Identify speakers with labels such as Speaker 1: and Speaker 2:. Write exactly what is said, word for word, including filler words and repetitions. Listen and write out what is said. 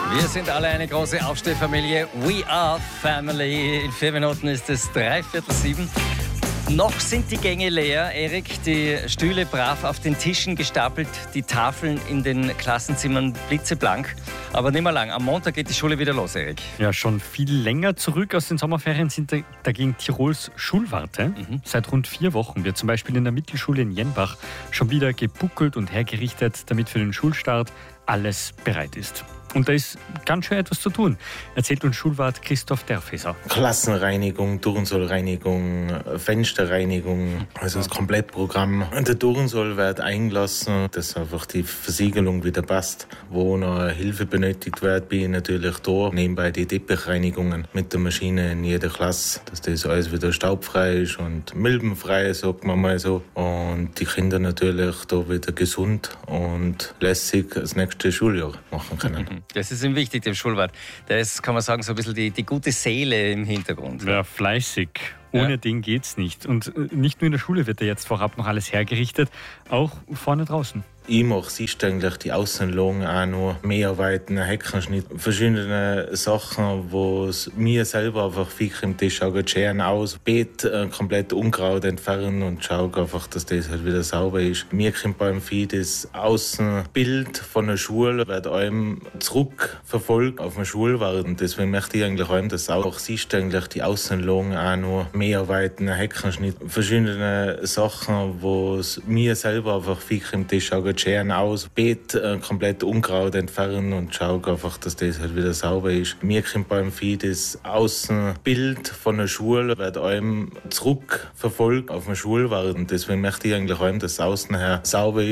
Speaker 1: Wir sind alle eine große Aufstehfamilie. We are family. In vier Minuten ist es dreiviertel sieben. Noch sind die Gänge leer, Erik. Die Stühle brav auf den Tischen gestapelt, die Tafeln in den Klassenzimmern blitzeblank. Aber nicht mehr lang. Am Montag geht die Schule wieder los, Erik.
Speaker 2: Ja, schon viel länger zurück aus den Sommerferien sind dagegen Tirols Schulwarte. Mhm. Seit rund vier Wochen wird zum Beispiel in der Mittelschule in Jenbach schon wieder gebuckelt und hergerichtet, damit für den Schulstart alles bereit ist. Und da ist ganz schön etwas zu tun, erzählt uns Schulwart Christoph Derfeser.
Speaker 3: Klassenreinigung, Turnsollreinigung, Fensterreinigung, also das Komplettprogramm. Und der Turnsoll wird eingelassen, dass einfach die Versiegelung wieder passt. Wo noch Hilfe benötigt wird, bin ich natürlich da. Nebenbei die Teppichreinigungen mit der Maschine in jeder Klasse, dass das alles wieder staubfrei ist und milbenfrei, sagt man mal so. Und die Kinder natürlich da wieder gesund und lässig das nächste Schuljahr machen können.
Speaker 1: Das ist ihm wichtig, dem Schulwart. Der ist, kann man sagen, so ein bisschen die, die gute Seele im Hintergrund.
Speaker 2: Ja, fleißig. Ohne ja. den geht's nicht. Und nicht nur in der Schule wird ja jetzt vorab noch alles hergerichtet, auch vorne draußen.
Speaker 3: Ich mache siehst eigentlich die Außenlagen auch noch mehr arbeiten, Heckenschnitt, verschiedene Sachen, wo es mir selber einfach viel im Tisch schaut schön aus. Beet äh, komplett Unkraut entfernen und schaue einfach, dass das halt wieder sauber ist. Mir kommt beim Vieh das Außenbild von der Schule wird einem zurückverfolgt auf den Schulwart. Und deswegen möchte ich eigentlich auch, dass auch siehst eigentlich die Außenlagen auch noch mehr arbeiten, Heckenschnitt, verschiedene Sachen, wo es mir selber einfach viel im Tisch schaut schön aus. Beet äh, komplett Unkraut entfernen und schaue einfach, dass das halt wieder sauber ist. Mir kommt beim Vieh das Außenbild von der Schule wird einem zurückverfolgt auf den Schulwart. Und deswegen möchte ich eigentlich auch, dass es außen her sauber ist.